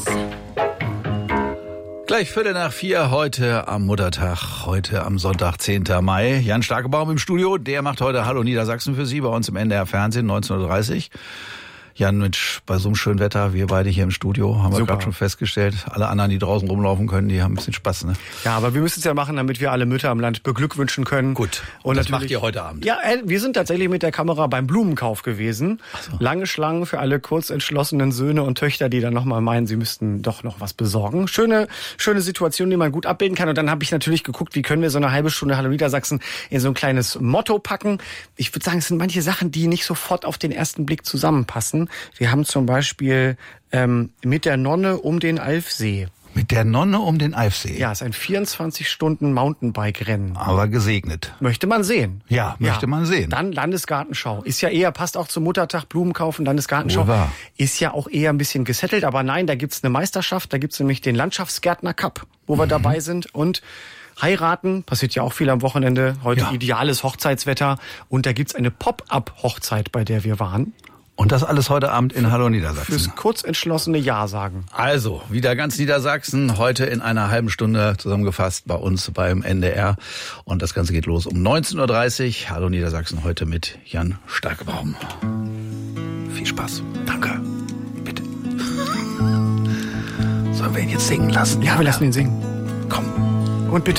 Gleich 3:45 heute am Muttertag, heute am Sonntag, 10. Mai. Jan Starkebaum im Studio, der macht heute Hallo Niedersachsen für Sie bei uns im NDR Fernsehen, 19:30 Uhr. Jan, Mensch, bei so einem schönen Wetter, wir beide hier im Studio, haben wir gerade schon festgestellt. Alle anderen, die draußen rumlaufen können, die haben ein bisschen Spaß, ne? Ja, aber wir müssen es ja machen, damit wir alle Mütter im Land beglückwünschen können. Gut, und das macht ihr heute Abend? Ja, wir sind tatsächlich mit der Kamera beim Blumenkauf gewesen. So. Lange Schlangen für alle kurzentschlossenen Söhne und Töchter, die dann nochmal meinen, sie müssten doch noch was besorgen. Schöne Situation, die man gut abbilden kann. Und dann habe ich natürlich geguckt, wie können wir so eine halbe Stunde Hallo Niedersachsen in so ein kleines Motto packen. Ich würde sagen, es sind manche Sachen, die nicht sofort auf den ersten Blick zusammenpassen. Wir haben zum Beispiel mit der Nonne um den Alfsee. Mit der Nonne um den Alfsee? Ja, es ist ein 24-Stunden-Mountainbike-Rennen. Aber gesegnet. Möchte man sehen. Ja, möchte man sehen. Dann Landesgartenschau. Ist ja eher, passt auch zum Muttertag, Blumen kaufen, Landesgartenschau. Wunderbar. Ist ja auch eher ein bisschen gesettelt, aber nein, da gibt's eine Meisterschaft, da gibt's nämlich den Landschaftsgärtner Cup, wo wir dabei sind und heiraten, passiert ja auch viel am Wochenende, heute ideales Hochzeitswetter und da gibt's eine Pop-up-Hochzeit, bei der wir waren. Und das alles heute Abend in Hallo Niedersachsen. Fürs kurzentschlossene Ja sagen. Also, wieder ganz Niedersachsen, heute in einer halben Stunde zusammengefasst bei uns beim NDR. Und das Ganze geht los um 19:30 Uhr. Hallo Niedersachsen, heute mit Jan Starkebaum. Viel Spaß. Danke. Bitte. Sollen wir ihn jetzt singen lassen? Ja, wir lassen ihn singen. Komm. Und bitte.